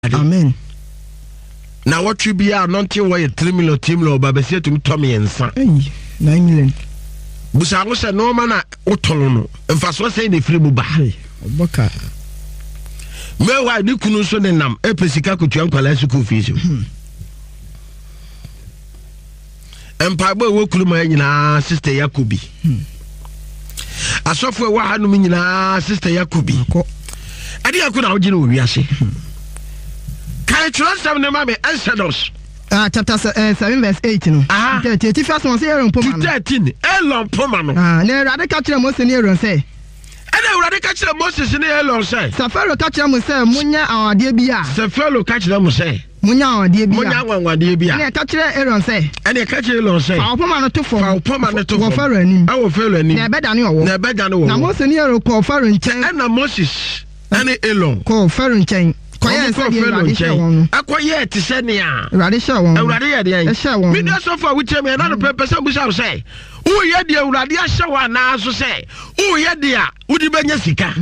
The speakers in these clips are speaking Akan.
Amen. Now what you be not you why 3 million team lo ba be say to Tommy and son. 9 million. Busa go say no man oton no. Emfa so say the free bu ba. Oboka. Me wa di kunu so ne nam e pesika kotua nkwala school fees. Empa bo wo kulu ma nyina sister Yakubi. Asofo wa hanum nyina sister Yakubi. Ade yakuna ogine wo wiase. Can trust them never be Exodus. Chapter 7 verse 8 no. 30 first one say Aaron Poma. 13 Elon Poma no. Na Rade ka kire Moses ne Aaron say. Ene Rade ka kire Moses ne Elon say. Safaro ka kire Moses munya awade bia. Safaro ka kire Moses. Munya awade bia. Munya awade bia. Ene ka kire Aaron say. Ene ka kire Elon say. Fa Poma no to fo. Fa Poma no to fo. Wo Faro anim. Wo Faro anim. Na be dane wo. Na be dane wo. Na Moses ne Aaron ko Faro nchen. Ena Moses ene Elon ko Faro nchen. Koye se di Rade she won. Akoye ti se ne a. Rade she won. Rade ye de an. She won. Me dey so for we tell me na no person bu say. Wo ye de Rade a she wa na so say. Wo ye de a wo di benya sika.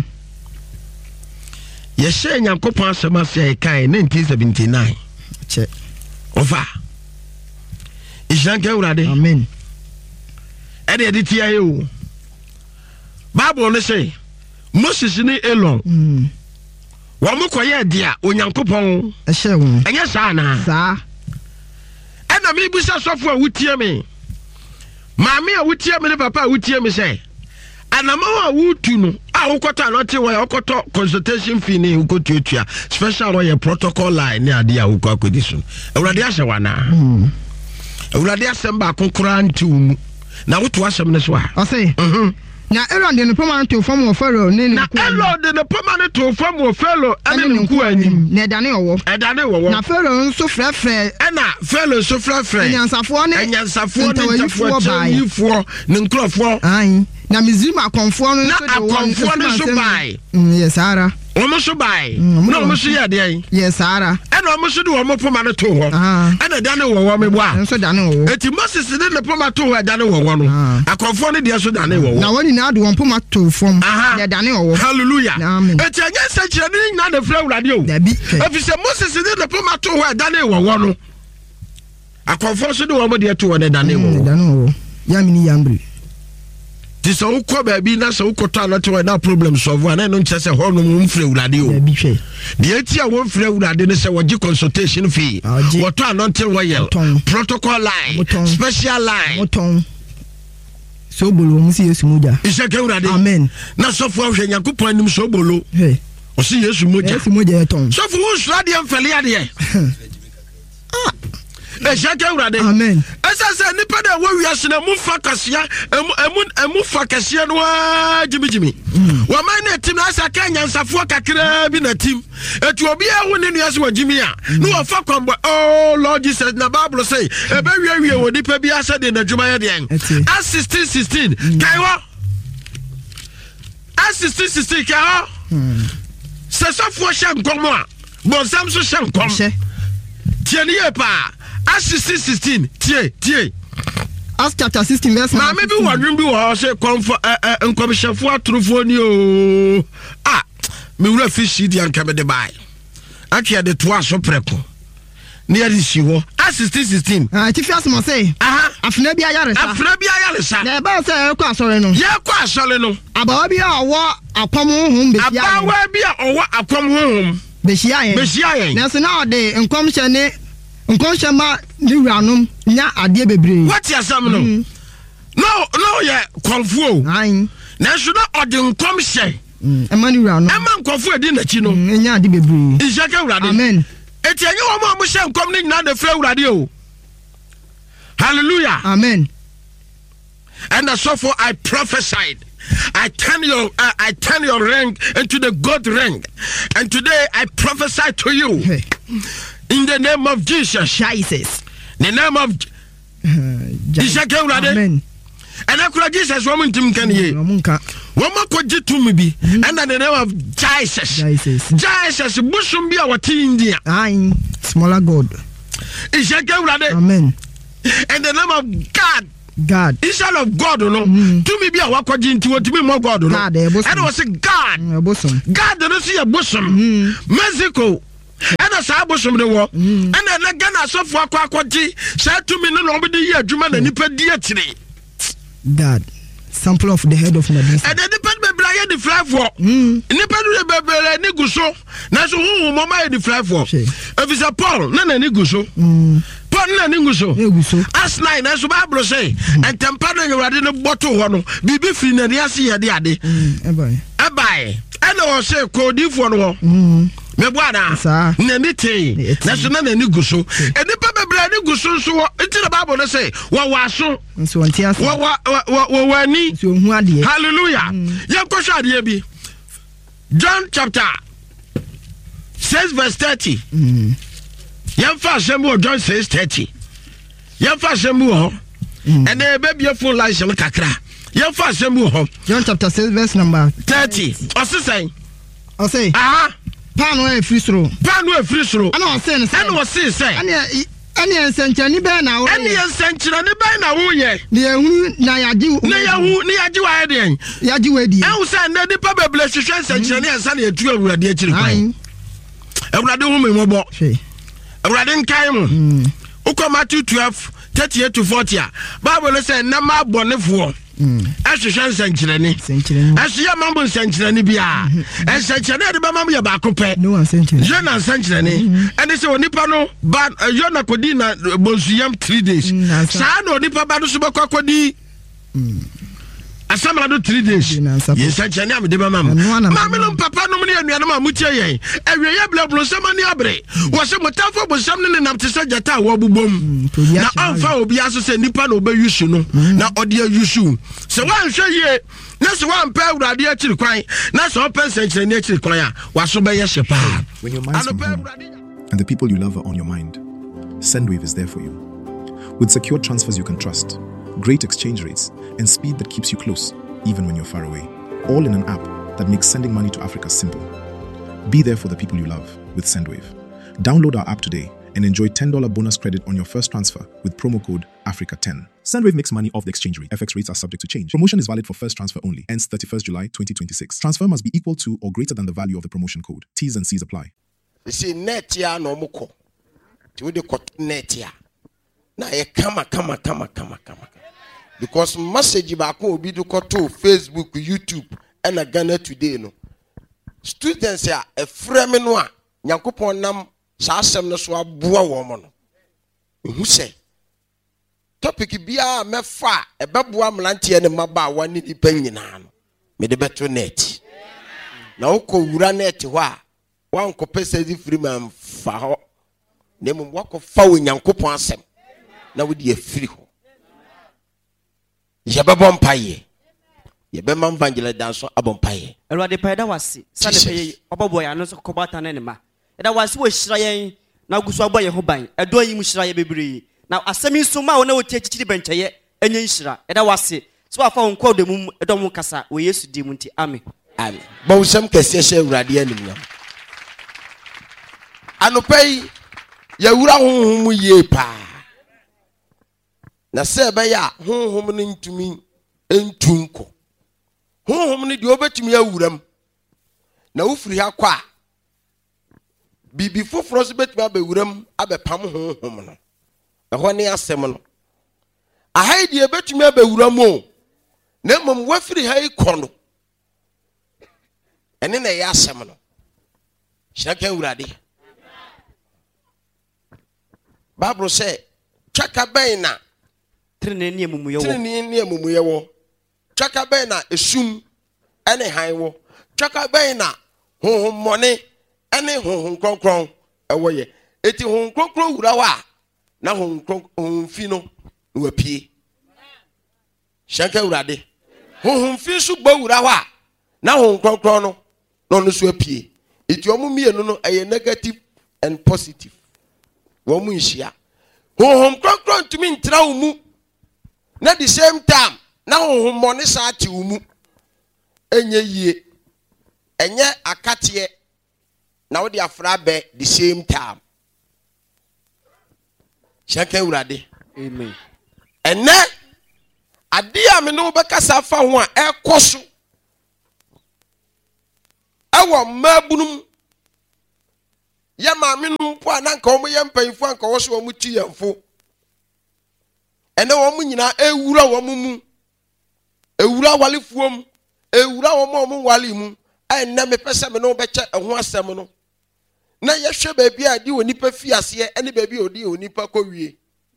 Ye she Nyankopon asema say kai 1979. Che. Ofa. Ishanke Rade. Amen. E de tia ye o. Bible no say Moses ni Elon. Wa mo koye dia Onyankopon ehye won enye sa na sa ena me busa sofo a wutie me maame a wutie me ne papa a wutie me say anama a wutu no a wokota no te wo ya okoto consultation fee ne ukotuatua special wo protocol line ne ade a wokọ akodi so Awurade ahye wana Awurade asem ba konkora ntiwu na woto asem ne so a o say na Aaron de no permanent to form of Pharaoh ne na Aaron de no permanent to form of Pharaoh ene nku anim na edane wo na Pharaoh nso frefre ena Pharaoh nso frefre enyansafo ne ntafo ne nkrofo ai na Misrim akonfo no nso de akonfo no so bai yes ara omo so bai na omo so ye de ai yes ara ena omo so de omo permanent to ho ena dane wo me bo a nso dane wo eti Moses de ne permanent to ho dane wo no akonfo no de so dane wo na woni na de won permanent to form de dane wo hallelujah eti anya se kire ni na de fra Awurade o efi se Moses de ne permanent to ho dane wo no akonfo so de wo de to ho dane wo ya mini yambre ti so ukọ baabi na so ukoto anoto na problem solve na no nche se ho no mfre Awurade o de eti a wo mfre Awurade ne se wogi consultation fee woto anoto royal protocol line special line so bolo mu si Yesu moja iseke Awurade amen na so fo hwe Nyankopon nim so bolo o si Yesu moja eton so fo wo sura de mfele ade Eshake Awurade amen esa nipa da wo wiase na mu fa kasia emu fa kasia no jimijimi wa man na tim na asa ka nyansafo kakra bi na tim etu obi ehu ne nu ase wa jimi a no wa fa kwambo oh Lord Jesus na Bible say e be wie wo nipa bi asa de na dwuma ye de as 16 kaiwa as 16 kaiwa se safo sha nkomo a bonsam so sha nkom tieni ye pa as 16 tie as chapter 16 verse ma me bi wadwun bi wo say comfort nkomshefo atrofo ni o me wura fishi di anka me de bai akia de to aso preko ne ya si wo as 16 ti fi asmo say afna bi ayaresa na ba say ko asore no abawa bi a owo akwam honhom be ya abawa bi a owo akwam honhom be hia yen na so na de nkomhye ne nkonshema ni wuranom nya ade bebre what yasam no ye konfuo ai na so na ode nkomhye emani wuranom ema nkonfuo edi na chi no nya ade bebre isake Awurade amen eti enye wo mo hye nkom ni na de fra Awurade o hallelujah amen and so for I prophesied I turn your ring into the God ring, and today I prophesy to you in the name of Jesus. The name of Amen. And I could Jesus woman to me. Woman could you to me be and the name of Jesus. Jesus Bushum be our tea India. I'm smaller God. Amen. And the name of God. Instead of God, no. To me be a wakwaji into to me more God, no. And it was a God. God don't see a bosom. Mexico. ɛna saa bosom de wɔ ɛna na Ghana asɔfo akɔgye saa tumi no na ɔbɛde yi adwuma na nipa di akyire. Dad, sample of the head of Medicine. And the nipa bebree ayɛ di fly for. Nipa no bebree ni gu so na so huhu mama ayɛ di fly for. Efisɛ Paul na ni gu so. Paul na ni gu so. As 9 na so Bible say entempa no Awurade no bɔto hɔ no bibi firi na ne ase yɛ de ade. Ɛbae. Ɛna wɔ sɛ kodifo no hɔ. Mebuana na ni tey na so na ni gu so. Enipa bebree ni gu so so nti na Bible no say wɔ waso. Nso ntia so. Wɔ wani. Nso hu ade. Hallelujah. Yankosha ade bi. John chapter 6 verse 30. Yamfa asɛm John 6:30. Yamfa asɛm wɔ hɔ. Ɛna ebebie full license kakra. Yamfa asɛm wɔ hɔ. John chapter 6 verse number 30. Ɔsesɛn. Ɔsɛ. Aha. Pano e free soro. Pano e free soro. Ana ɔsɛ ne sɛ. Ana ɔsɛ sɛ. Ɛne nsɛnkyerɛnne bɛn na wo. Ɛne nsɛnkyerɛnne bɛn na wo yɛ. Ne ehunu na yagye. Ne yagye wa yɛ den. Yagye wa di. Ɛhu sɛ na nipa bebree hwehwɛ nsɛnkyerɛnne ansa na yɛtu Awurade akyiri kwan. Awurade hu me mmɔbɔ. Awurade nkae mu. Ukɔ Matthew 12:38 to 40 a Bible sɛ na ma bɔnefoɔ. Ɛhwehwɛ nsɛnkyerɛnne. Ɛhwehwɛ mambo nsɛnkyerɛnne bia. Nsɛnkyerɛnne de ba mam yɛ baako pɛ. Yona nsɛnkyerɛnne. Ɛne sɛ onipa no ba Yona kɔdi na bonsuyam 3 days. Saa na onipa ba no so bɛkɔ kɔdi asamra do 3 days. Nsɛnkyerɛnne a mede ba mam. Maame no papa no ne anuanom a mutie yɛn. Ɛwie yɛ blablo nsɛm ne abre. Wɔ sɛ motamfo bonsam ne nam te sɛ gyata a wɔbobom. Na ɔmfa obi aso sɛ nipa na ɔbɛyusu no. Na ɔde ayusu. Sɛ wanhwɛ yie na sɛ wampɛ Awurade akyiri kwan na sɛ ɔpɛ nsɛnkyerɛnne akyiri kwan a waso bɛyɛ hye paa. When your mind's from home and the people you love are on your mind, Sendwave is there for you. With secure transfers you can trust, great exchange rates, and speed that keeps you close, even when you're far away. All in an app that makes sending money to Africa simple. Be there for the people you love with Sendwave. Download our app today and enjoy $10 bonus credit on your first transfer with promo code Africa10. Sendwave makes money off the exchange rate. FX rates are subject to change. Promotion is valid for first transfer only. Ends 31st July 2026. Transfer must be equal to or greater than the value of the promotion code. T's and C's apply. You see, net ya no moko. To the net ya. Na ye kama. Because message baako obi do koto Facebook, YouTube, and a Ghana Today no. Students ya a frame no a Nyankopon nam saa asɛm no so aboa wɔ mo no. Ehu sɛ topic bia mefa ɛbɛboa mlantie ne mabaawa ne nipa nyinaa no. Me de beto net. Na wokɔ wura net hɔ a wankɔpɛ sɛ di free man fa hɔ. Na mmom wakɔfa wɔ Nyankopon asɛm. Na wodi afiri hɔ. Yɛbɛbɔ mpaeɛ. Yɛbɛma Evangelist Danso abɔ mpaeɛ. Awurade paida wase. Sane pɛyɛ ɔbɔbɔ ya no so kɔbata ne ma. Ɛda wase wɔ hyira yɛn na guso abɔ yɛ ho ban. Ɛdɔ yi mu hyira yɛ bebree. Na asɛm nso ma wo na wotie kyikiri bɛnkyɛyɛ ɛnyɛ hyira. Ɛda wase. So afa wo nkɔ dɛm ɛdɔ mu kasa wɔ Yesu di mu nti. Amen. Amen. Bɔ nsɛm kɛseɛ hyɛ Awurade anim na. Anɔpa yi yɛwura honhom mu yie paa. Na sɛ ɛbɛyɛ a honhom no ntumi ntunko. Honhom no deɛ obɛtumi awuram. Na wofiri ha kɔ a bibi foforɔ so betumi abɛwuram abɛpam honhom no. Ɛhɔ ne asɛm no. Ahai deɛ betumi abɛwuram o. Na mmom wafiri ha ikɔ no. Ɛne na ɛyɛ asɛm no. Hyira ka Awurade. Bible sɛ twaka bɛn na Trene ni amumuyɛ wɔ. Twaka bɛn na esum ɛne han wɔ. Twaka bɛn na honhom mɔne ɛne honhom kronkron ɛwɔ yɛ. Eti honhom kronkron wura hɔ a na honhom fi no wapie. Hyɛnka Awurade. Honhom fi so bɔ wura hɔ a na honhom kronkron no na ɔno so apie. Eti ɔmo mienu no ɛyɛ negative and positive. Wɔn mu nhyia. Honhom kronkron tumi ntra wo mu. Na the same time na honhom mɔne saa te wo mu. Enye yie. Enye akateɛ. Na wo de afra bɛ the same time. Hyɛnka Awurade. Amen. Ɛnɛ ade a me no bɛkasa fa ho a ɛkɔ so. Ɛwɔ mmabunum ya maame no mpo ananka omo ye mpanfo anka wo so omo ti yemfo ene wo mo nyina ewura wo mu ewura walefuom ewura wo mo wale mu enne me pese me no beche ho asem no na yehwe baabi a di onipa fiase ene baabi odi onipa kowie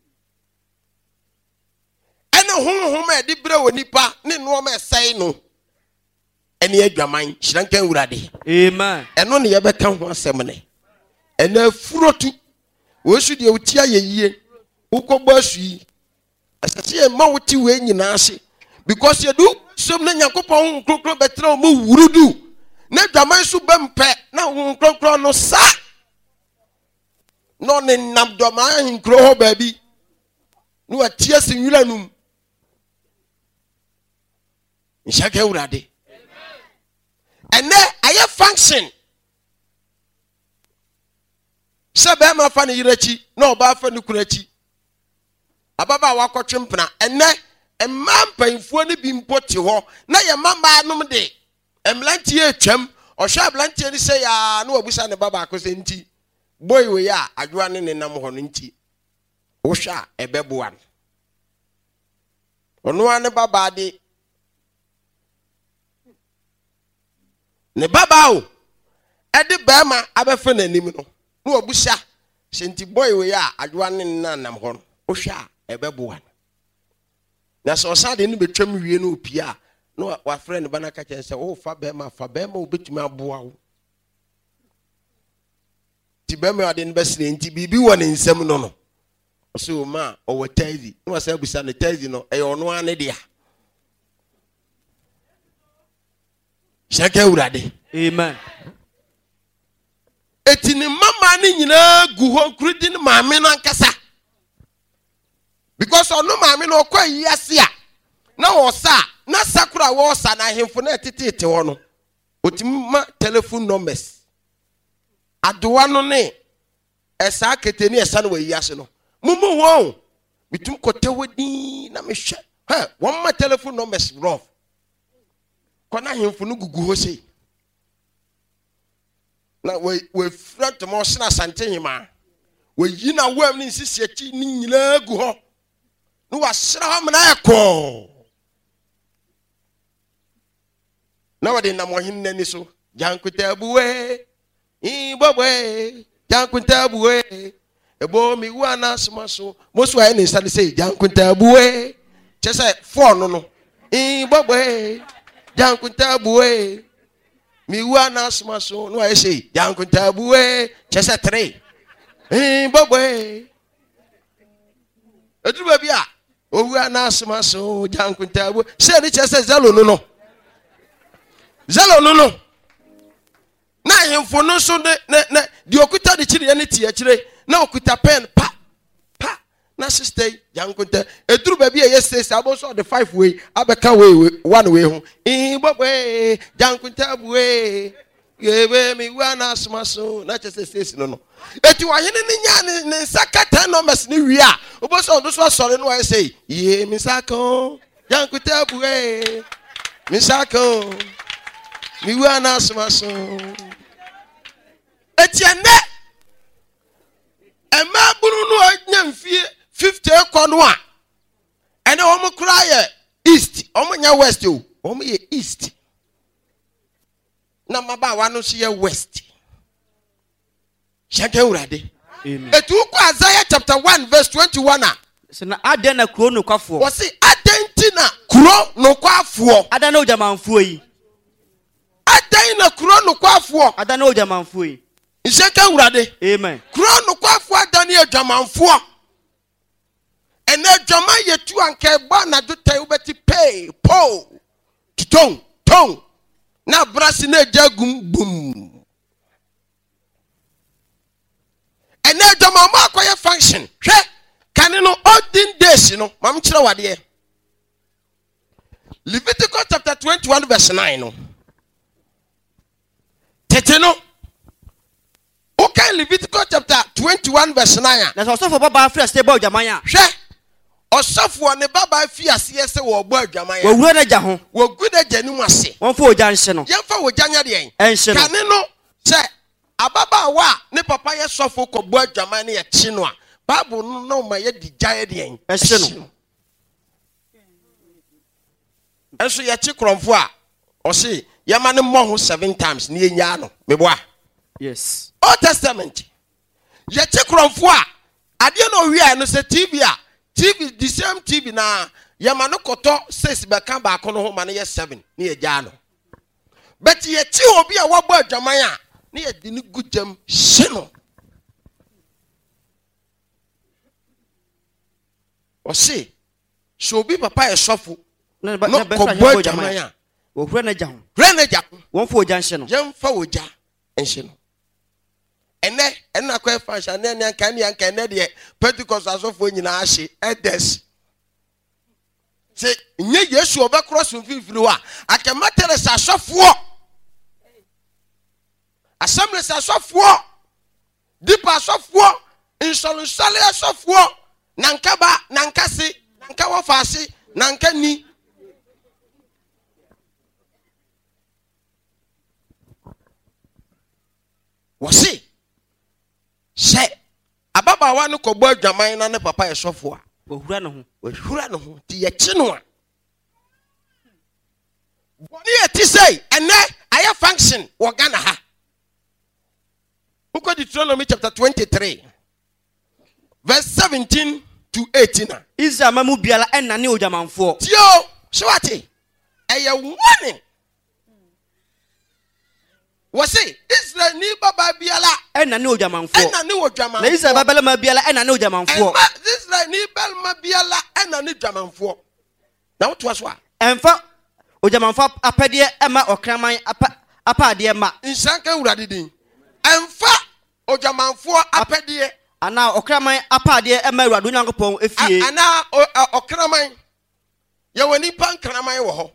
ene honhom a di bre onipa ne no ma esai no ene adwaman hyirankan wurade amen eno ne yebeka ho asem ne ene furotu wo su de otia yeyie ukogba asui asase e ma woti we nyina ase because you do some na yakopon krokro betra mo wurudu na dwaman su bempe na hu krokro no sa no ne nam dwaman hinkro ho baabi no atia senwura num nshaka urade ene aye function sebe ma fa ne yirachi na oba fa ne kurachi ababa wakotwempna ene emma mpanfuo ne bi mpoti ho na ye mama nom de emlanti etwam ohwa ablanti ni se ya na wabusa ne baba akose nti boy we ya adwa ne nam ho no nti ohwa ebeboa ono ane baba de ne baba o ede bema abefa nanim no na wabusa se nti boy we ya adwa ne nam ho no ohwa ebeboa na so sade ni betwam wie no opia no wa friend bana ka chense o fa bema obetumi aboa wo ti bema ade ne besre nti bibi wona nsam no no so ma o watazi no wasa busa ne tazi no e ono ane dia shaka urade amen etini mama ni nyina gu ho krudi ni maame na nkasa because ono maame no kwa yiase a na wosa na sakura wosa na hemfo na tetete ho no otimma telephone numbers adowa no ne esa keteni esa no yiase no mumu ho bitum kotewodi na mehwe ha won telephone numbers rough kona hemfo no gugu ho sei na we front mo sna sante hima we yina wam ni sisi achi ni nyina gu ho no wasra ha mna ekọ na wade na mohin nani so jankuta buwe ibobwe jankuta buwe ebo mi wana smaso mosu aye ni sale say jankuta buwe chese phone no ibobwe jankuta buwe mi wana smaso no aye say jankuta buwe chese 3 ibobwe edu ba bia owu anasma so jankunta bu se ni chese zelo no na hemfo no so ne di okuta de chire ne tie chire na okuta pen pa na sister jankunta eduru ba bia yes abo so the 5 way abeka way 1 way ho bobwe jankunta buwe yebe mi wana asma so na chese sesi no eti wa hene ni nya ne sakata numbers ni wi a oboso ndo so sore no wa say ye mi sako jankuta buwe mi sako mi wana asma so eti ene ema buru no anya mfie 50 ekono a ene wo mkura ye east omo nya west o omo ye east na maba wa no so ye west shaka urade amen etu ko Isaiah chapter 1 verse 21 a se na aden na kuro no kwafo wo se adenti na kuro no kwafo adan na ojamanfo yi adan na kuro no kwafo adan na ojamanfo yi shaka urade amen kuro no kwafo adan na ojamanfo ene dwama yetu anka ba na dotai ubeti pay po ton na brasi na jagum bum ene dwama ma akoye function hwe kane no olden days no mam kire wade Leviticus chapter 21 verse 9 no tete no okay Leviticus chapter 21 verse 9 na so for baba free stay boy jamanya hwe osafo ne baba fi ase se wo bo adwaman ya wo wura na ja ho wo gu na jani mu ase won fo oja nse no ye fa wo janya de en ense no kane no se Ababawa ne papa ye sofo ko bo adwaman ne ye chi no a Bible no ma ye di gyae de en ehye no enso ye chi kromfo a o se ye ma ne mo ho 7 times ne enya no meboa yes Old Testament ye chi kromfo a ade no wi a no se TV the same TV na ye ma no koto 6 be kan ba ko no ho ma ne ye 7 ne ye gya no but ye chi obi a wabo adwaman a ne ye di ne gujam hye no o se so obi papa ye sofo na no be ko fa bo hye adwaman a wo hura na gya ho reneja won fo ogya hye no yemfa oja enhye no ena kwa fashion na kan de Pentecost asofo nyina ahye edes se nye Yesu obekro so mfimfiri ho a akematere sa asofo Assembly asofo dipa asofo insolunsale asofo nankaba nankase nanka wofase nanka ni wose she ababawa no kobo adwaman na ne papa ye sofo a wo hura no ho ti ye chi no a boni ye ti say ene aye function wo Ghana ha Uko Deuteronomy chapter 23 verse 17 to 18 Israel mamu biala enna ne ojamanfo tio swati eye warning wase Israel ni baba biala enna ne ojamanfo na Israel babala ma biala enna ne ojamanfo Israel ni belma biala enna ne ojamanfo na woto aso a emfa ojamanfo apede ema okraman apade ma nsanka wurade din emfa ojamanfo apede ana okraman apade ema wurade nyankopon efie ana okraman ye wani pan kraman wo ho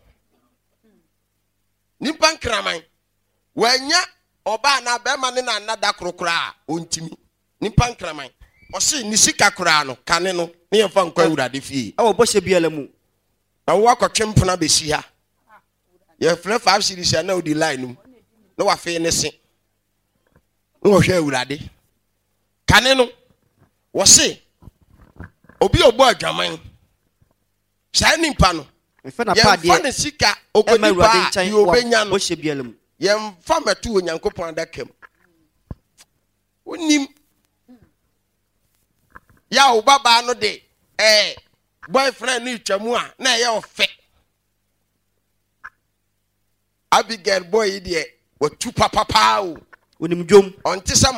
ni pan kraman wanya oba na bema ne na nada krokra ontimi ni pan kraman o se ni sika kra no kane no ne yemfa nkwa wurade fie awo boshe biala mu na wo akotwempona besi ha ye frɛ 5 series na odi line no na wa fe ne se no hwɛ wurade kane no wo se obi obo adwaman sai nimpa no mfa na pade ye ne sika okodi pa ye obenya no boshe biala mu ye mfa metu onyankopon adakam onim ya wo baba no de boyfriend ni twamu a na ye ofe Abigail boy de watu papa o onim dwom onte sa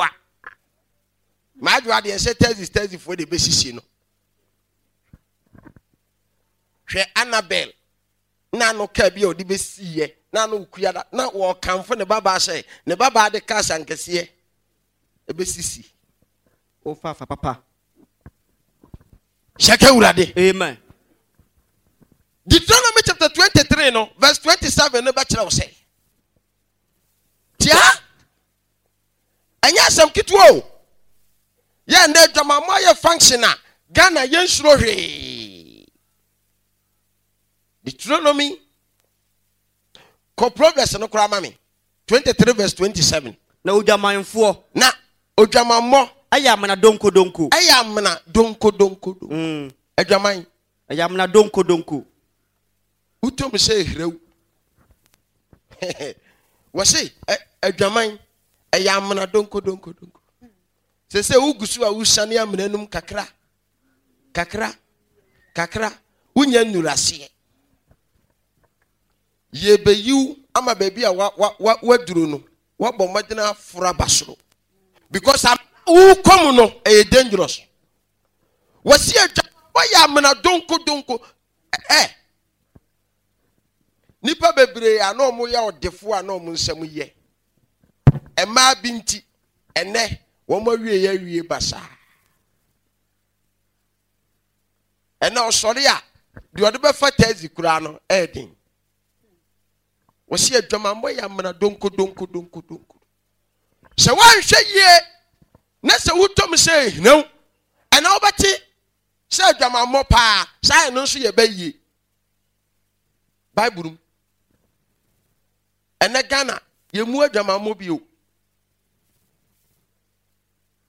maadwa de se tezi for de besisi no hwe Annabel na no ka bi o de besiye na no kuyada na wo kamfo ne baba se ne baba de kasa nkese e besisi o fa papa shaka urade amen Deuteronomy chapter 23 no verse 27 no be kire wo se tia anya sam kitwo ye nda dwamamo ye function a Ghana ye nsuro hwe Deuteronomy ko progress no kura mami 23 verse 27 na ojamanfo na odwamamo ayamna donko adwaman ayamna donko utom se hrew wase adwaman ayamna donko se ugusu a usane amnanum kakra unya nurase yebeyu ama baby a waduru no wabɔ madina fura basoro because am who come no e dangerous wasi adwa ya amna donko nipa bebre ana omo ya odefo ana omo nsam ye ema binti ene wo ma wie basa ena osori a de ode be fa tazi kura no edin wasi adwama mo ya amna donko se wan hwe ye na se wutom se no ena obati se adwama mo pa sai no so ye bayi Bible ena Ghana ye mu adwama mo bio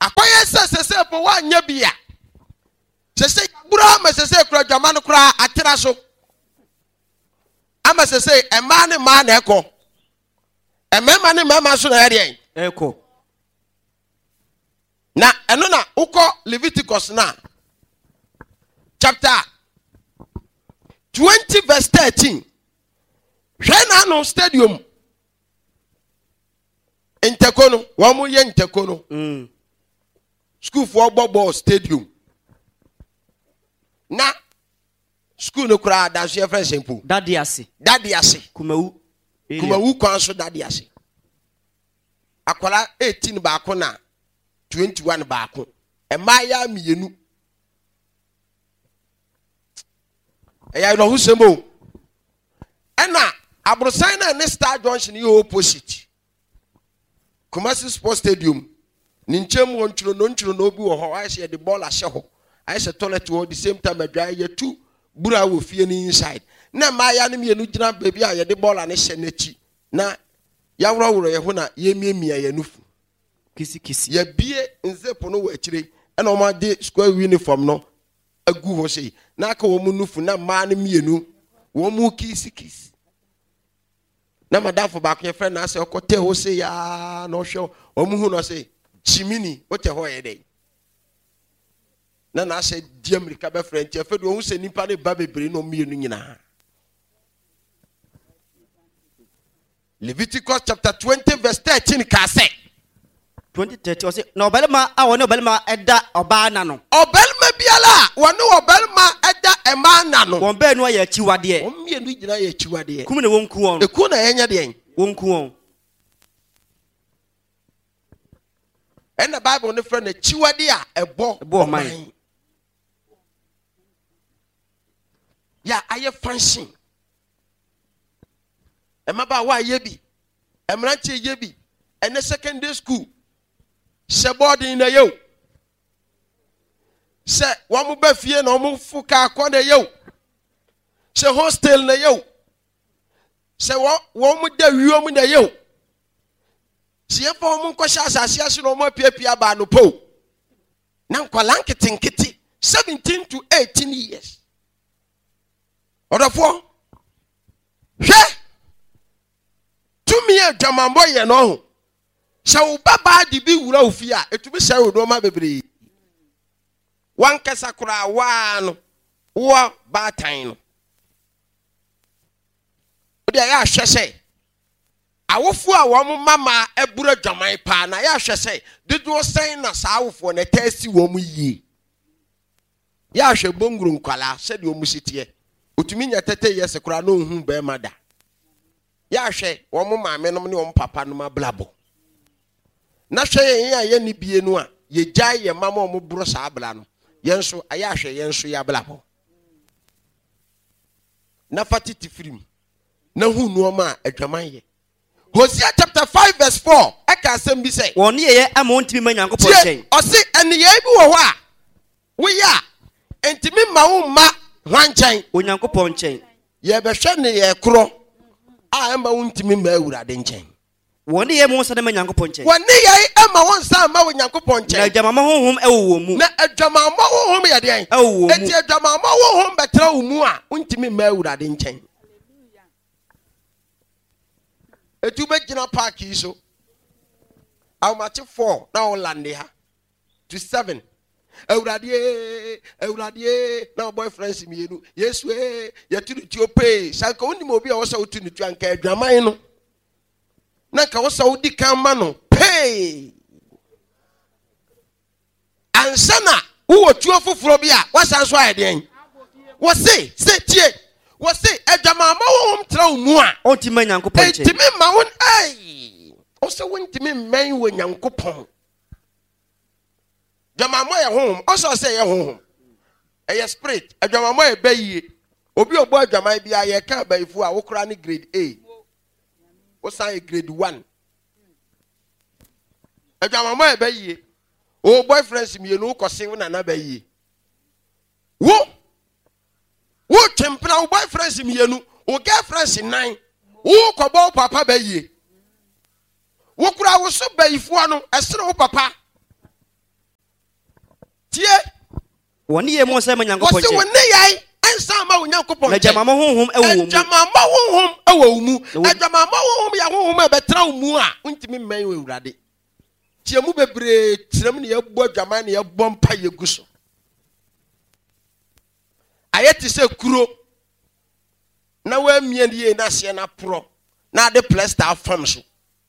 akoye se po wa nya bia se bura ma se kura dwama no kura atira so ama se ema ne ma na eko emema ne mama so na yade eko na eno na uko Leviticus na chapter 20 verse 13 hwena no stadium Intekono wa mu ye Intekono school for ball stadium na school no kura dance your friend simple dadi ase kumawu kwan so dadi ase akwala 18 baako na 21 baako emaya mienu eya no husemo ena abrosan na ne Star Junction yi opposite Kumasi Sports Stadium ninchemu onchuro no obi wo ho ayese the ball ahye ho ayese toilet wo the same time adwa ye tu bura wo fie ni inside na maya ne mienu gina baby a ye the ball ane hye nachi na ya woro ye ho na ye miemia ye nufu kisi ye bie nzepo no wo akire na o ma de square uniform no agu ho sei na aka wo mu nufu na ma ne mienu wo mu kisi na madafo ba ko ye friend na say okote ho say ya no hwe o mu hu no say chimini o te ho ye dey na say di America be friend che fe do hu say nipa ne ba bebre no mienu nyina Leviticus chapter 20 verse 13 ka say 2030 o say no obelma a woni obelma eda oba na no obelma biala woni obelma eda ema na no won be no ya chiwade o mienu gina ya chiwade kum ne wonku won eku na yenya de wonku won and the Bible ne friend chiwade a ebo man ya aye function emaba wa yebi emranche yebi ene secondary school se boarding na yo se wa mu ba fie na mu fuka akọ na yo se hostel na yo se wo mu da wiwo mu na yo se ye fa mu nkọsha asase ase na mu apiapia ba no po na nkwala nkitinkiti 17 to 18 years odofo hwe tumi adwamambo ye no ho se wo baba di bi wura ofia etumi se wo do ma bebre wan kasa kura wa no wo batan no odi ya hwese awofu a wo mama ebura dwaman pa na ya hwese dido sen na sa awofo na tasi wo mu yie ya hwe bonguru nkwala se de o mu sitie otumi nya tete yes kura no hu be mada ya hwe wo mu maame no ne wo papa no ma blabo na hwe yen ya ni bie no a ye gyae ye mama mo buro sa abla no yenso aya hwe yenso ya blabo na fatiti firim na hu no ma adwaman ye Hosea chapter 5 verse 4 eka asem bi say won ye ama ontimi ma Nyankopon chen o se ene ye bi wo ho a wo ya entimi ma wo ma hwanchan Onyankopon chen ye be hwe ne ye kro a ema wo ntimi ma awurade nchen won ye mo nsa de ma Nyankopon chen won ye ema wo nsa ma wo Nyankopon chen na adwamama honhom ewo mu na adwamama honhom ye de ewo mu enti adwamama honhom betra wo mu a ntimi ma awurade nchen etu be gina park yi so aw match 4 na o lande ha to 7 Ewurade na boyfriends mienu Yesu ye tunu ti opay sanka oni mo bi a wo sa otunu tu anka adwaman no na ka wo sa odi kan ma no pay ansana wo tu ofoforo bi a wasan so ayeden wo se tie wo se adwamama wo hom tra mu a ontimi ma Nyankopon chen entimi ma won ai o se wontimi man wo Nyankopon adwamama ye hom o so se ye hom e spirit adwamama ye bayie obi obo adwaman bia ye ka bayifu a wo kura ni grade A wo san grade 1 adwamama ye bayie o boyfriends mienu ko se wona na bayie wo tempera wo boyfriends mienu o girlfriends 9 wo ko bo papa bayie wo kura wo so bayifu ano esere wo papa Woni ye mo se manyanko Wose ponche. woni yai ensa ma Onyankopɔn. Na jamama honhom ewo mu. Jamama honhom ewo mu. Jamama honhom ya honhom e betra mu a untimi mman we Awurade. Tie mu bebre tiram ne yebɔ dwama ne yebɔ mpa yegu so. Ayeti se kuro na wa mie die na se na pro na de plaster afam so.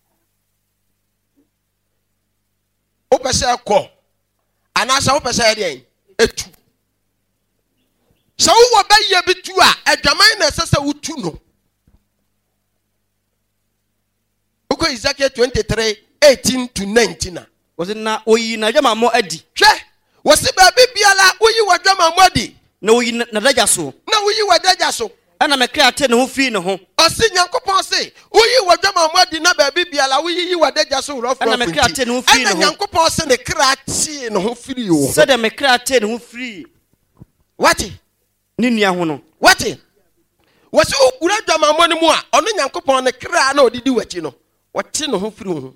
O pese ko anasa o pese de etu. So wo ba ye bitu a adwaman na sese wutu no. Uko Ezekiel 23:18-19. Wose na oyi na jamama adi. Hwe, wose ba bibiala oyi wadwama modi. Na oyi na daja so. Na oyi wadaja so. Ana me kra te ne ho fi ne ho. Ose Nyankopɔn se, oyi wadwama modi na ba bibiala oyi wadaja so rofo. Ana me kra te ne ho fi ne ho. Ana Nyankopɔn se ne kra tie ne ho firi wo. Se de me kra te ne ho firi. What? Ni nua ho no. What? Wose ura dwama moni mu a, ono Nyankopɔn ne kra na odidi wachi no. Wate ne ho firi wo.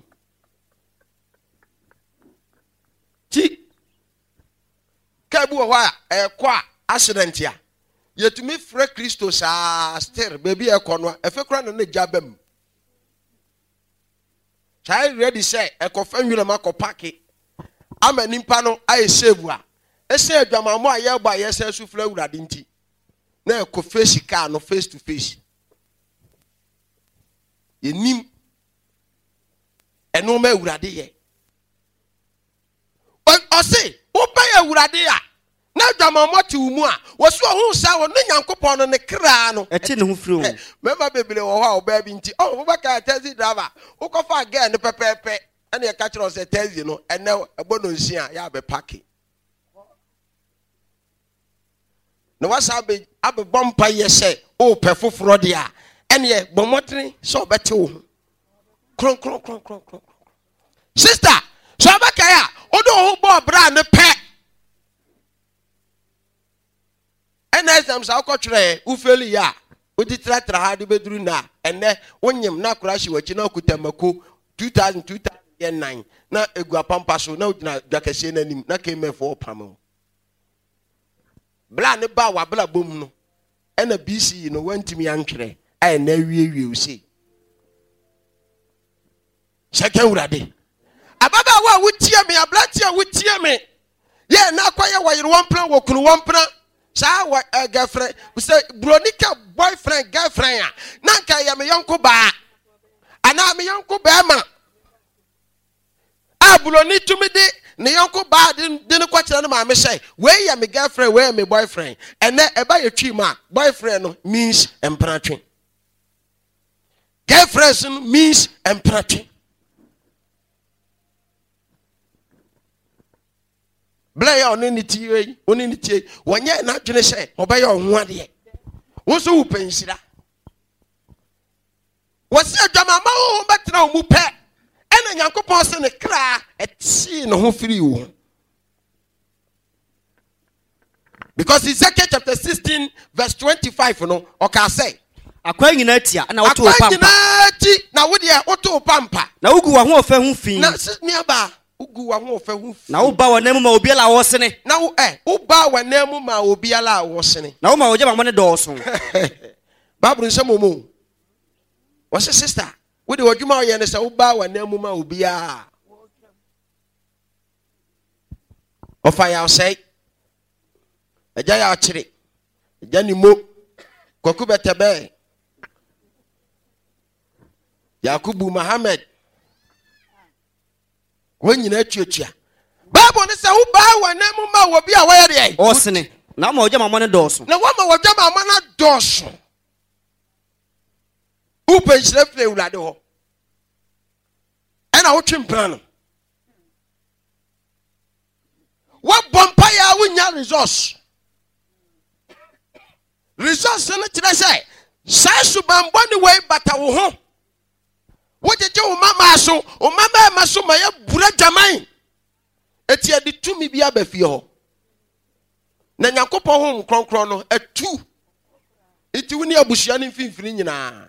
Ti kabu ho a ekɔ a accident ya yetumi frɛ Kristo saa still baby ekɔ no efe kura na jabam chai ready say ekɔfa nwura makɔ ama nimpa no aye save a ese adwamamo a yɛbɔ a yɛsɛ so frɛ Awurade nti na ekɔ face car no face to face yenim eno ma Awurade yɛ ɔse wobɛyɛ Awurade a na adwamamo te wo mu a wɔso ho sa wo ne Nyankopɔn no ne kra no Eti ne ho firi wo. mema bebele wɔ hɔ a ɔbaa bi nti wobɛka taxi driver wokɔfa girl no pɛpɛpɛ ɛne ɛka kyerɛ sɛ taxi no ɛnɛ ɛbɔ no nsia yɛ abɛpake na wasa abɛbɔ mpa yɛ sɛ wopɛ foforɔ de a ɛne bɔ mmɔtene sɛ ɔbɛte wo ho kron sister so abɛka a wode wo ho bɔ bra ne pɛ ɛna ɛsɛm sa wokɔtwerɛ wofeli ya wodi tratra ha de beduru na ɛnɛ wonyem na akora hye wachi na okutamako 2009 na egua pampa so na wodina dwakɛsie n'anim na kemefo pam bla ne ba wa bla bom no ɛna BC no wantimi antwerɛ ɛna na wiewie usi sɛkɛ Awurade ababa wa wotie me ablati a wotie me ye na akɔyɛ wɔyere wɔn plan wɔ kunu wɔn plan sa wa girlfriend say bronika boyfriend girlfriend a na nka ya me yonko ba ana me yonko ba ma a broni tumi de ne yonko ba de ne kwakira no ma me say we ya me girlfriend we ya me boyfriend ene eba ye twi ma boyfriend no means empratwe girlfriend means empratwe Blay on any tea, on any tea, when you're not going to say, obey your one year. What's who pensira? What's your Jamama back to no mupe? And a young person a cry at sea no who free you. Because Ezekiel chapter 16, verse 25, no, or can say, Akwa nyinatia na woto pampa. Na wodi ya woto pampa. Na ugu wa ho ofa hu fin. Na niaba ugu wa ho ofa hu. Na wo ba wa namu ma obiala wo sene. Na wo wo ba wa namu ma obiala wo sene. Na wo ma oje ma mo ne dooso. Bible nsamomo. Wo se sister, wo de odwuma ye ne se wo ba wa namu ma obia. Ofa ya say. Eja ya akire. Eja ni mo. Kwaku betebe. Yakubu Muhammad. When you net chuchia. Bible ne say wo ba wa namu ma wo bia wa ye. Osene. Na ma oje ma mo ne dooso. Na wo ma wo je ma na dooso. Wo penhire fle Awurade ho. E na wo twempran no. Wo bompa ya wo nya resource. Resource no kire say sai subambo ni we bata wo ho. Wo jeje wo mama so, wo mama ma so ma ya bura jaman. Eti adi tumi bia ba fie ho. Na Nyankopɔn ho nkronkron no atu. Eti woni abusua ne mfimfini nyina.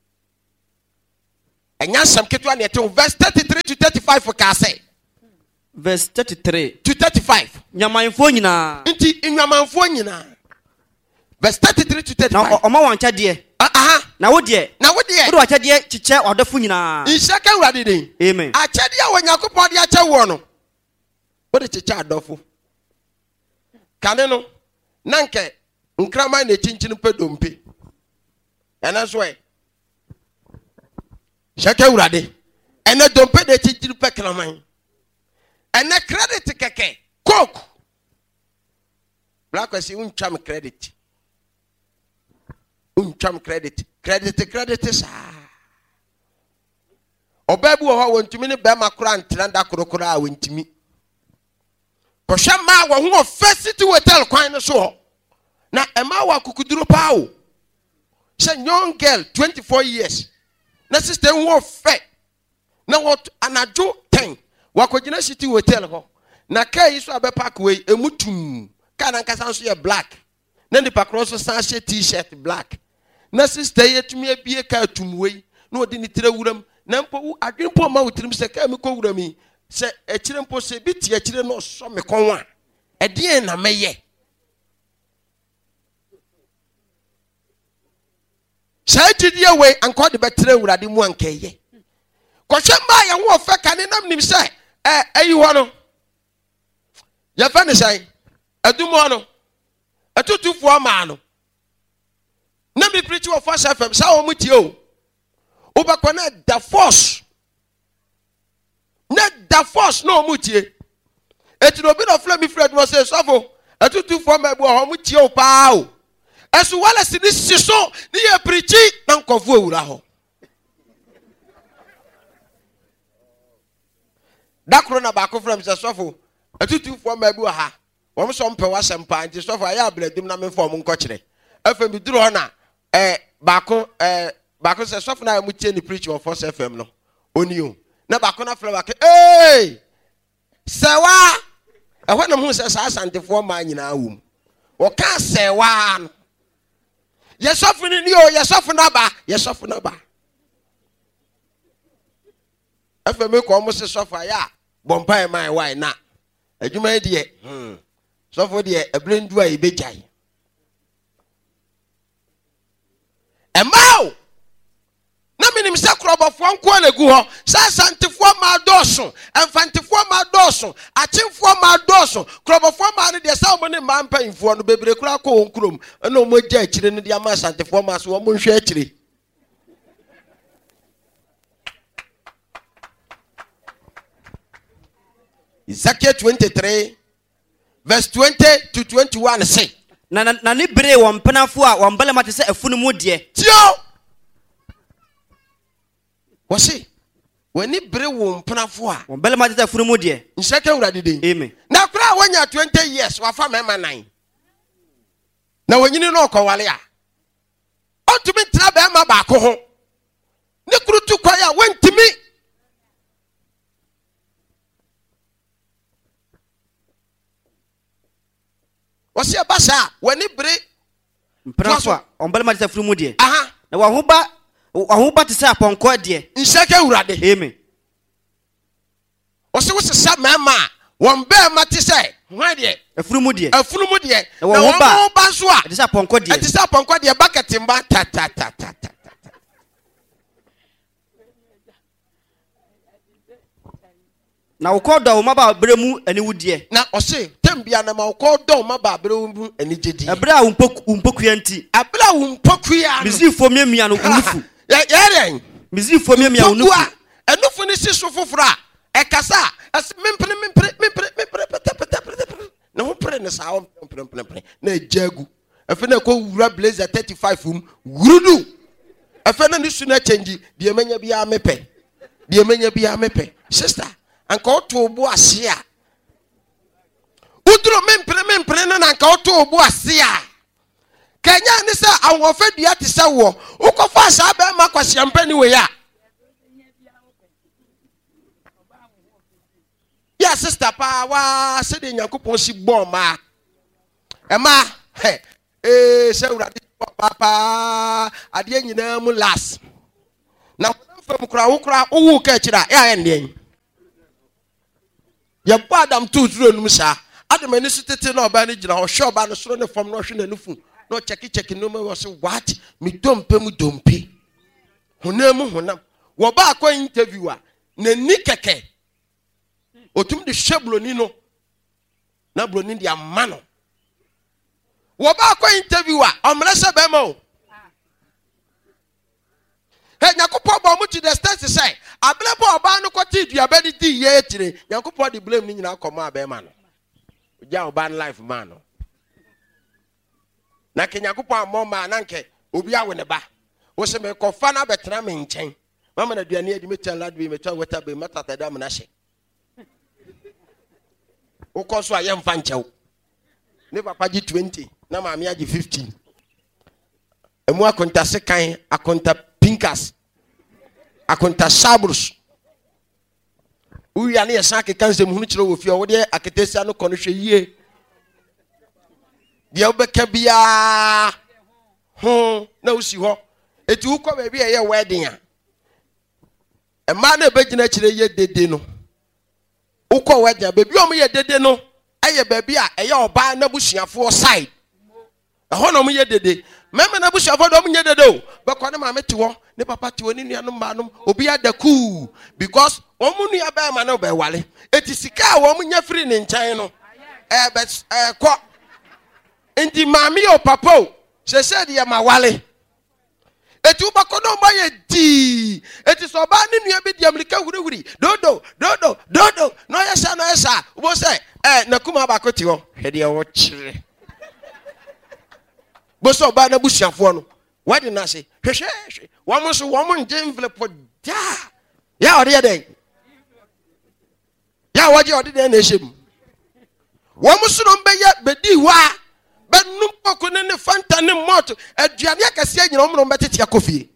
Enya sam ketwa ne ete verse 33 to 35 for ka say. verse 33 to 35. nyamanfo nyina Nti nyamanfo nyina. Verse 33 to 35. na oma wancha de na wo de wo wacha de chiche odofo nyina Ishaka urade den. amen Achade a Onyankopon de acha wo no. Wo de chiche adofo. Kane no nanke nkrama na chinchin pedompe. Ena so e. Shaka urade. Ena dompe de chinchin pe kraman. Ena credit keke. Coke. Black was untwam credit. Untwam credit. Credit sa. Obabu ho wontumi ne be makora ntranda korokora a wontumi. Kohwa ma wo ho ofesity hotel kwan no so. Na ema wa kukuduro pa o. She young girl 24 years. Na sister wo fe. Na what anajo 10. Wakogina city hotel ho. Na kai so abepak we emutum. Ka na nkasa so ye black. Na ndi pakro so san she t-shirt black. Na sister yetumi abie ka atumwe na odi ni tire wuram na mpo adwempo ma wutirim se ka mi ko wurami se ekire mpo se bi tie ekire no so me konwa edien na meye sai tidie we anko de betre wurade mu ankeye kohwe ma ye ho ofa ka ne nam nim se ayi ho no ya fa ne sai adumo no atutufu ma no na me preach of First FM sa o mutie o obakona da force no mutie eti no bi no fla mi fred mo say sofo atutu for ma bu o mutie o pa o esu wala si ni siso ni ye preach na nkofo ewura ho dakro na ba ko from say sofo atutu for ma bu ha wo mo so mpe wa sempa nti sofo aya bledum na me form nko kire afa mi duro ho na Bako se sof na mu tie ni preach on First FM no oni o na bako na fla bako sewa ehwe na mu se sa asantefo ma nyina wum o ka sewa no ye sof ni o ye sof na ba FM ko mo se sof aya bompa e mai why na adwuma die sof die ebrendu a ibejai Emao na minim se krobofo nko na gu ho sa santifo ma doso emfantifo ma doso achimfo ma doso krobofo ma ne de sa mo ne ma mpanfo no bebre kura ko nkrom na mo gya akire ne de ama santifo ma so mo nhwe akire Ezekiel 23 verse 20 to 21 say na ni bere wo mpenafo a wo mbele mate se afunu mu de tio wose wani bere wo mpenafo a wo mbele mate se afunu mu de nshaka urade den amen na kura wanya 20 years wafa mema 9 na wanyini no kowale a otumi tra be ma ba ko ho ne kuru tu kwa ya wantimi wose abasa wani bere mpenafo wo mbele mate se afunu mu de na wa ho ba te se aponko de nshaka urade amen wose wose sa mema won be mate se hwan de afunu mu de na won ba so a te se aponko de bucket mba ta na ukodo wo maba bere mu ani wudie na ose tembia na ma ukodo maba bere mu ani jedi abere a umpokuya nti abere a umpokuya mizifo miamia no unufu yaren mizifo miamia unufu enufu ni siso fofora ekasa as mempre na ho pre ne sa mempre na jagu afi na ko wura blazer 35 gurudu afi na ni su na change de menya bia mepe sister anka oto obu ase a udro mempre na anka oto obu ase a kanya ni sa awon dua te se wo ukofa sa ba ma kwase ampani we ya ya sister pa wa se de Nyankopon si bo ma ema se urade papa ade nyina mu las na fam kura wo ka kira ya ende yɛbɔ Adam to duro num saa Adam ani so tete na ɔbaa no gyina hɔ hwɛ ɔbaa no soro ne fam na ɔhwɛ n'anufu na ɔkyɛke no ma wɔ so what me dompe mu dompe honam wɔba akɔ interview a n'ani kɛkɛ otum de hwɛ broni no na broni de ama no wɔba akɔ interview a ɔmmerɛ sɛ bɛma o hey Nyankopɔn bɔ mu to the state say ablebo ɔbaa no kɔte duaba de di yɛ tire Nyankopɔn de blame ni nyina kɔma abɛma no ogya ɔbaa no life man no na ke Nyankopɔn amɔ ma na nke obi awo ne ba wo se me kɔfa na bɛtena me nkyɛn mama na duane adi metan ladwe metan wata be matata da na hye wo kɔ so ayɛ mfa nkyɛw ne papa gi 20 na maame agi 15 emu akonta sekan akonta pinkas akonta sabrus uya ne yɛsan keka nsɛm hunu kyerɛ wɔ fie wo de aketesia no kɔ no hwɛ yie deɛ wobɛka biaa ho na wosi hɔ eti wokɔ baabi a ɛyɛ wedding a ɛma na ɛbɛgyina kyerɛ yɛ dede no wokɔ wedding a baabi a ɔmo yɛ dede no ɛyɛ baabi a ɛyɛ ɔbaa na busuafoɔ side ɛhɔ na ɔmo yɛ dede mɛmɛ na busuafoɔ de ɔmo nyɛ dede o bɛkɔ ne maame te hɔ ne papa te hɔ ne nuanom maanom obi ada cool because ɔmo nua bɛrima no bɛwale eti sika a wɔmo nya firi ne nkyɛn no kɔ nti maame o papa o sɛ de yɛ ma wale eti wobɛkɔ na ɔmo ayɛ dii eti sɛ ɔbaa ne nua bi di amirika hurihuri dodo na ɔyɛ sa wobɔ sɛ na kuma baako te hɔ hwɛ deɛ wɔkyerɛ boso ɔbaa na busuafoɔ no wadi na se hwehwɛ wɔn so wɔn ngye envelope da ya ɔde yɛ dɛn ya wɔgye ɔde dɛn na ehyɛ mu wɔn so no bɛyɛ bɛdi hɔ a bɛnum kɔkɔ ne fanta ne mɔt aduane akɛseɛ nyina wɔn bɛtete akɔ fie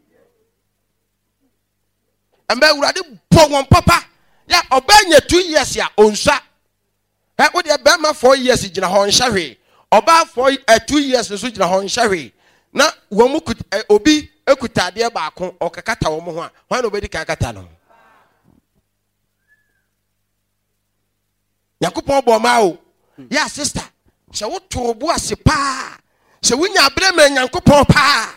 ɛmbɛ awurade bɔ wɔn papa ya ɔbaa nya 2 years a onsa wode bɛrima 4 years gyina hɔ nhyɛ hwee Oba for 2 years nso gyina hɔ nhyɛhwe na wɔn mu obi ekuta adeɛ baako ɔkakata wɔn ho a hwan na obedi kakata no Yakupɔn bɔ ma o ya sister sɛ wo to bo ase pa sɛ wonya abrɛ ma Yakupɔn pa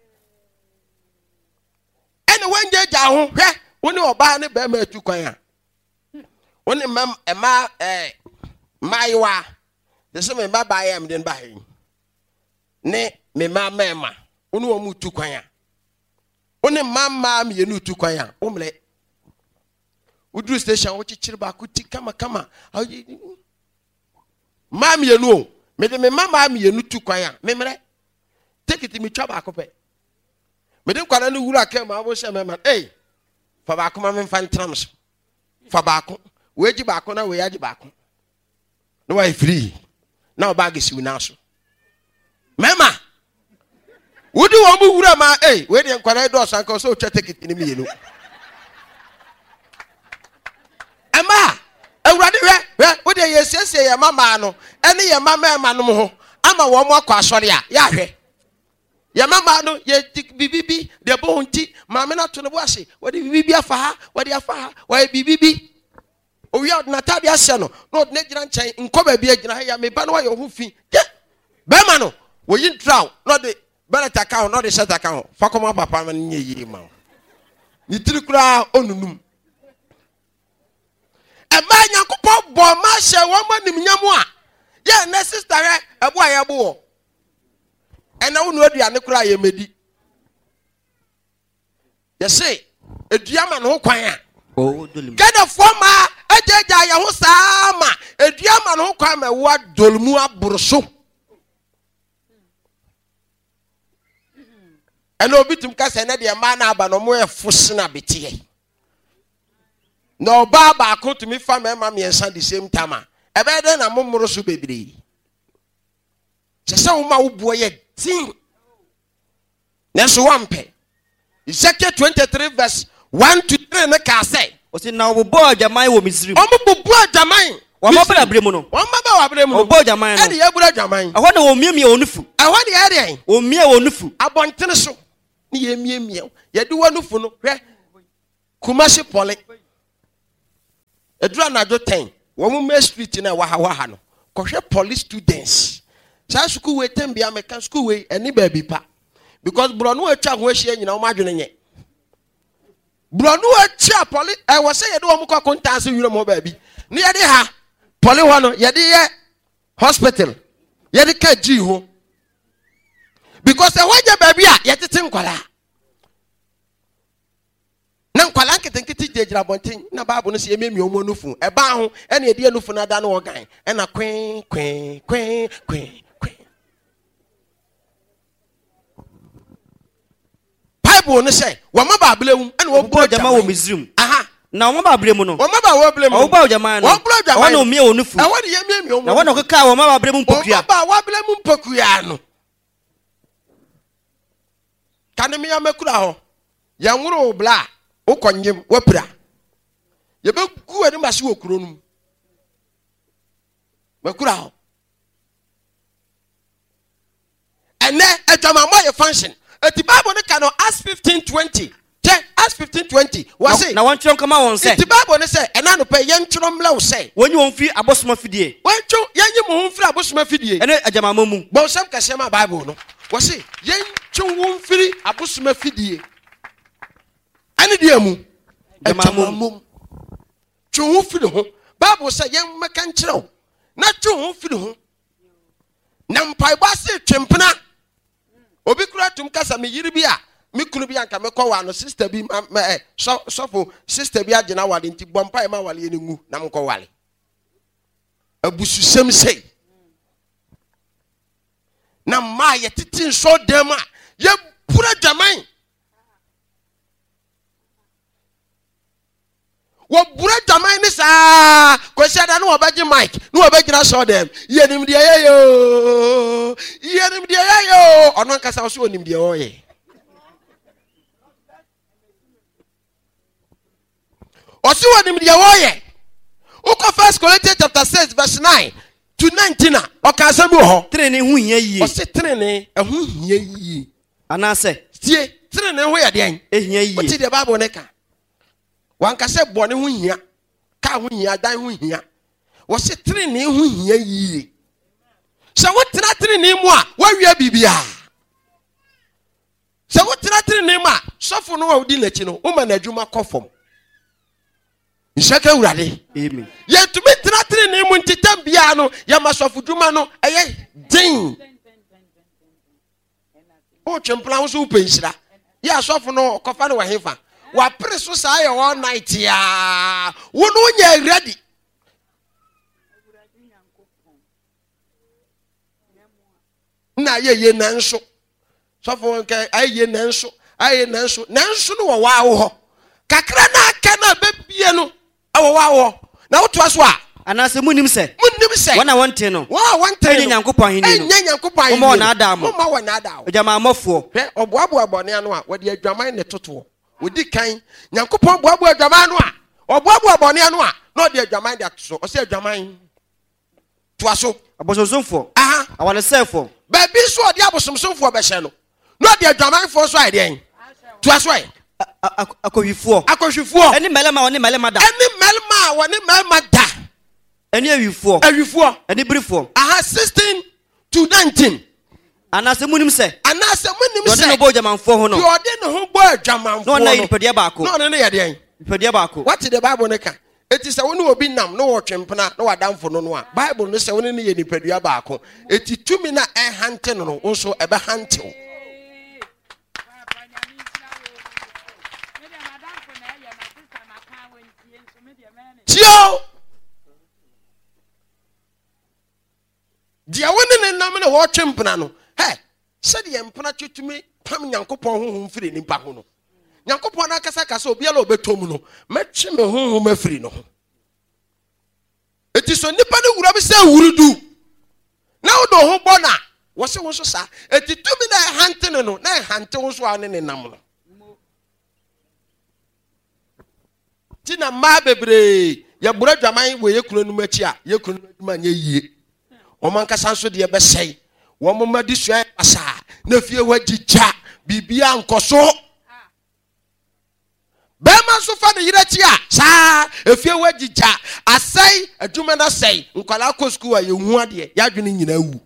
ɛne wɔnye gya ho hwɛ woni ɔbaa ne bɛrima atu kwan a woni ɛma maiwa This is my baba I am then by ne me mama onu wo mu tu kwan a oni mama me yenu tu kwan a omle udru station wo chichiri ba ku ti kama mama yenu o me de me mama me yenu tu kwan a me mre take it me twa ba ko pe me de kwara ne wura ka ma wo she me man fa ba ko ma me fan trams fa ba ko we ji ba ko na we ya ji ba ko no why free now bag is now so mema wudi wo mu wura ma we de nkwara do so anka so twa ticket ni me yenu ama awurade we wudi yesiesie ya mama no ene ya mama ema no ho ama wo mo akọ asori a ya hwe ya mama no ye bibibi de bo nti mama na to no bo ase wodi bibibi afa ha wodi afa ha wa bibibi owi na tade ase no no ne gina nkyɛn nkɔ ba bi agina ha ya me ba no wa ho fi be ma no wo yin traw no de beleta ka no de sheta ka ho fa kɔma papa ma nye yiri ma ni tiri kura onunum e ma Nyankopɔn bɔ ma hyɛ wo ma nim nyam a ye na sister he ebo aye bo wo ɛna wo no aduane kura ye medi ye se eduama no kwan a Gada forma ejeja ya ho sama eduama no kwa ma wa dolmu aboroso ena obitum ka se na de ma na aba no mo e fosena betie no baba akotumi fa ma miensa the same time ebe de na momoro so bebiri se se wo ma wo bo ye tin na so wampe Ezekiel 23 verse 1 to 3 na ka say o si na obo ajaman wo Misrim o mo bo ajaman wa ma bra bremu no wa ma ba wa bremu no obo ajaman no e de ya bra ajaman aho na wo miemie onufu aho de ya de o mie onufu abontene so ne ye miemie ye de wonufu no hwe Kumasi pole edura na jo 10 Woman May Street in a Wahawahano. Koshe police students. Sa school way tembia American school way any baby pa. Because Bronu a chap where she you know margin ye. Bronu a chap police I was saying do amuka contact you know baby. Near the ha Poliwano yadi hospital. Yadi ka G ho. Because the way your baby yet tin kwala. Na nkwala nketenkete jejira bonten na Bible no se ememi omo nufu e ba ho e na edi nufu na da na organ e na kwen Bible no say wo ma ba blemu e na wo bro jama wo Misrim aha na wo ma ba blemu no wo ma ba wo blemu wo ba jama no wo na omie onufu e wo de ememi omo na wo na keka wo ma ba blemu mpokua wo ba wo blemu mpokua no kanemi ya mekura ho ya nwuro bla ukonyem wapira yebe ku ani mase okuro num makura ho ene adwama mo ye function eti Bible ne ka no Acts 15:20 Acts 15:20 wase na won twem kama won say eti Bible ne say ena no pe ye ntwero mla wo say wonyi won fi abosoma fidie woncho yenyi mo ho firi abosoma fidie ene adwama mamu bo sam ka sema Bible no wase yencho won firi abosoma fidie ani dia mu Jamamum. Chu firi ho. Bible say yen meka nkyerɛw. Na chu ho firi ho. Na mpai ba se twempena. Obi kura tum kasa me yiri bi a, me kunu bi anka me kɔ wa no sister bi sofo sister bi agena wale nti bɔ mpai ma wale ne ngu na mkɔ wale. Abususem sei. Na ma ye titin so dem a, ye pura jaman. Wo bura jamai ni sa ko se da no obaji mic no obaji na show dem yenim de yeyo ono nkasa so onim de oye osi onim de oye uko 1 Corinthians chapter 6 verse 9 to 19 o ka se bi ho trene hu hia yie o se trene hu hia yie ana se tie trene ho ya de ehia yie o ti de Bible ne ka wanka se bone ho hia ka ho hia dan ho hia wo se trene ho hia yie se wo tra trene mu a wo wia bibia se wo tra trene mu a sofo no wa odi lachi no wo ma na adwuma kofom nshaka urade amen ye tumi tra trene mu ntitam bia no ya masofo dwuma no eye din o twempla wo so penhira ya sofo no kofa no wa hefa wa preso sa ye all night ya wo no nya ready na ye nanso sofo nke aye nanso no wo wa wo ho kakra na aka na bebie no wo wa wo na wo to aso a ana se munim se wana wonte no wa wonte no nyankopon hini no enya nyankopon hini mo na ada mo mo na ada o jama amofo hwe oboabo abone ano a wo de adwaman ne toto odi kan nyankopon boabo adwaman no a oboabo abone ano a no de adwaman de atoso o se adwaman to aso abosomfo aha awane sefo ba bi so de abosomfo be hye no no de adwaman fo so ade en to aso e akowifo eni melema woni melema da eni melema woni melema da eni awifo eni brifo aha 16 to 19 anase munim se no bo jamanfo ho no yo de no ho bo adwamanfo no na yipadia baako no ne ye de en yipadia baako what the Bible ne ka eti se woni obi nam no wo twempena no wadamfo no no a Bible no se woni ne ye nipadua baako eti tumi na hante no no so ebe hante o tio dia woni ne nam na wo twempena no he se de empena twetumi pam nyankopon honhom firi nipa ho no nyankopon na kasa obi ala obetom no metwe me honhom afiri no eti so nipa ne wura bi se wurudu na wo do ho bona wo se wo so sa eti tumi na hante no na hante wo so ane ne nam no tina ma bebre ya bura dwaman wo ye kuro no machi a ye kuro no aduma nya yie o man kasa so de be sei wo mo madi so asa na fie wagigya bibia nkoso bema so fa ne yire chi a saa efie wagija asai adwuma na sai nkwala ko school a yehu ade ya dwene nyina wu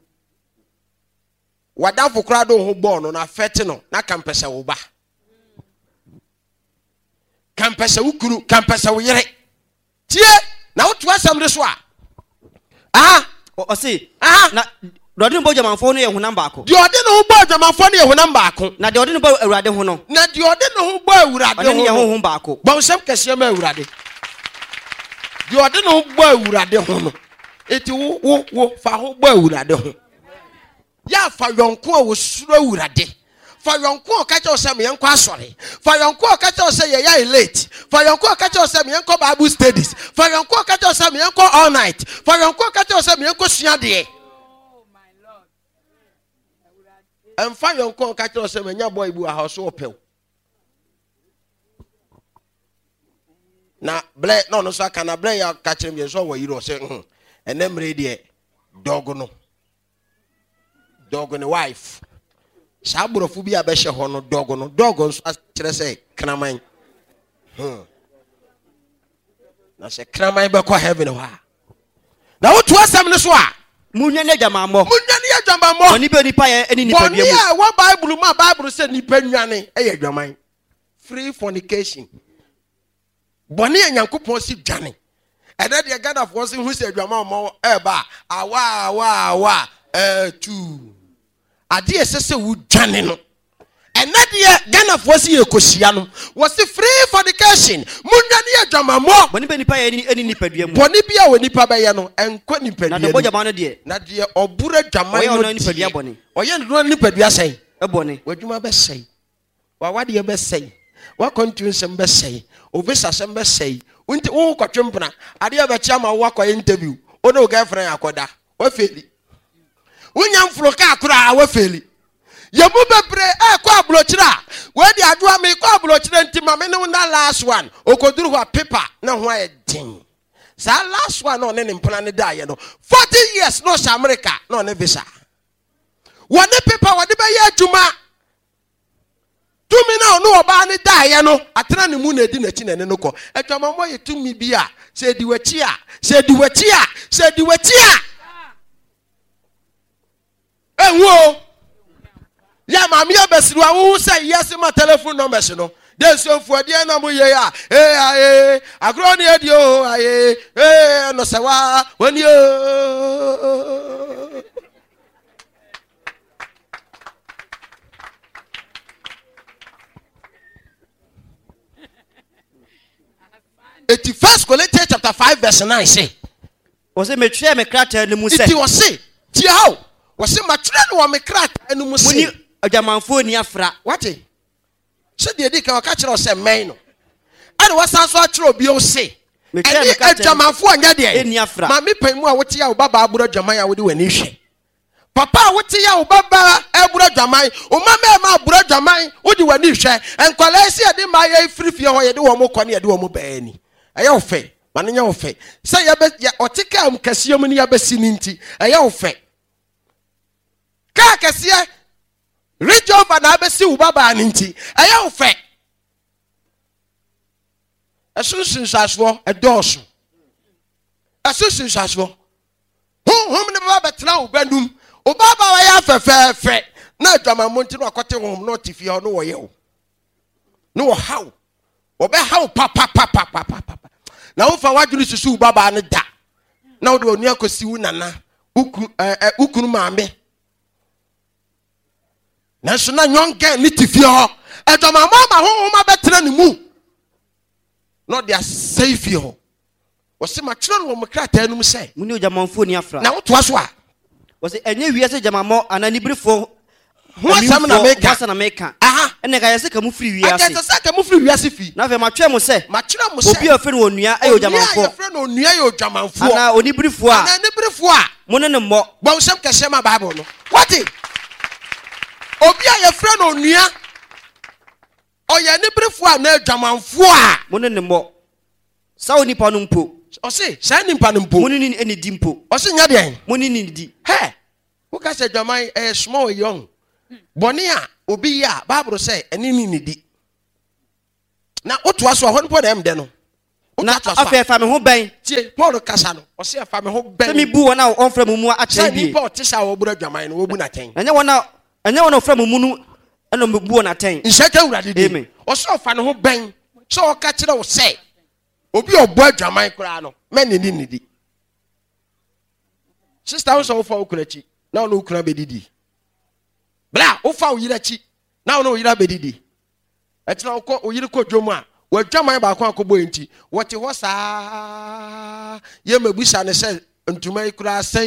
wadafo kra do ho ball no na fete no na kampese wo ba kampese wo kuru kampese wo yire tie na wo to asam de so a o se na do de bo jamanfo no ye honam baako de ode no bo jamanfo no ye honam baako na de ode no bo awurade ho no na de ode no bo awurade ho ne ye ho baako bon sem kese ma awurade de ode no bo awurade ho no eti wo fa ho bo awurade ho ya fa yonko a wo suro awurade fa yonko ka che o se me yenko asore fa yonko ka che o se ye ya late fa yonko ka che o se me yenko Bible studies fa yonko ka che o se me yenko all night fa yonko ka che o se me yenko suade en fa yonko ka che o se me nya boy bu a house opel na ble no so aka na ble ya ka che me so wa yiro se enemre de dog ne wife saburofo bi abehye ho no dog nso akire say kraman na se kraman be ko heaven ha na wo to asem ne so a munya ne jamammo oni be nipa ye eni nipa bia mu ya wa bible say nipa nwane e ye dwaman free fornication boni enyankopon si dwane ede de gada fo si hu se dwaman mo e ba awa tu ade esese wu dwane no ena de Ghana fo si ekosia no was free fornication munwane ye dwamamo boni be nipa ye eni nipadua mu boni bia we nipa be ye no enko nipadua na de boja no de na de obura dwaman no nipadua boni oye no nipadua sei e boni wadwuma be sei wa wade be sei wa continue sem be sei ovisa sem be sei unti wo kwatwempna ade be chia ma wo akoye interview o no girlfriend akoda wa feli unyam floka akura wa feli yebu bebre ko ablochira we di adua me ko ablochira ntima me ne na last one okoduru ho paper na ho aye din sa last one no ne mpona ne da ye no 40 years no sa America no ne visa one paper wode be ye aduma tumi na no oba ne da ye no atena ne mu na di na chi na ne no ko atwamamo ye tumi bi a se di wachi a Ewo ya mami obesiru awu say yes my telephone number no dey so for dey na mo ye ya agro ni edi o no se wa woni o Eti First Corinthians chapter 5 verse 9 say was me twa me krata ni mu say eti was say ti how wase matwere no wa me krata enu mu se muni ajamanfo ni afra wate se de di ka waka kire o se men no ade wasan so akire obi o se eni ajamanfo anya de ma me pan mu a wote ya wo baba aburo adwaman a wode wani hwe papa wote ya wo baba aburo adwaman o mama ma aburo adwaman wode wani hwe enkwala se de ma ya frifie ho ye de wo mo kone ye de wo mo baani aya wo fe manenya wo fe se ya oteka am kasiem ni ya besi ninti aya wo fe ka kase reach over na besi wo baba ninti aya wo fe asusun saso edoso asusun saso hom ne baba betra wo bandum o baba wa ya fefefe na adwama monti no akote hom no tifie ho no wo ye wo no wo haw wo be haw papa na wo fa wadwunu susu baba ne da na wo de onu akosi wu nana ukunu maame na so na nyonga ni tifie ho adwama mama ho ma betra ne mu no dia savior wose ma tro no mo krata enum say muni ojamanfo ni afra na wo to aso a wose enye wiase jamamo ananibrifo ho asam na meka wasa na meka aha ene ka yese ka mu free wiase aka se ka mu free wiase fi na fe ma twa mo se obi ofe no onua ayo ojamanfo obi ofe no onua ayo ojamanfo ana onibrifo a mone ne mo bon sem ka shema bible no what obi ayo frɛ no onua oya nibrifo a na ojamanfo a mone ne mo sa onipa no mpo o se sa nipa no mpo mone ni eni di mpo o se nya de mone ni di he wo ka se jaman small young boni a obi ya bible say eni ni di na oto aso ho npo dem de no na afa fa me ho ban tie Paul kasa no o se fa me ho ban se mi bu wona on fra mumu a che bi se Paul tisa wo bura dwaman no wo bu na ten enya wona fra mumu no eno me bu wona ten nshaka urade di amen o so fa ne ho ban so o ka kire wo se obi obo adwaman kura no me nidi sister wo so wo fa okurachi na wo okura bedidi bla wo fa wo yirachi na wo yira bedidi etina wo ko oyiri ko dwomu a wadwaman ba ko akobo enti wote ho saa ye mabusa ne se ntuma ikura